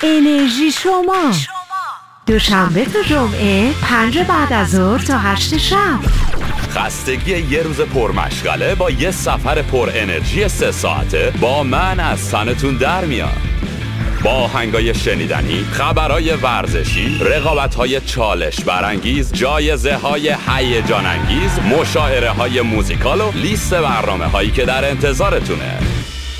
انرژی شما دوشنبه تا جمعه 5 بعد از ظهر تا 8 شب. خستگی یه روز پرمشغله با یه سفر پر انرژی 3 ساعته با من از تنتون در میاد. با آهنگای شنیدنی، خبرای ورزشی، رقابت‌های چالش برانگیز، جایزه‌های هیجان انگیز، مشاعره‌های موزیکال و لیست برنامه‌هایی که در انتظارتونه.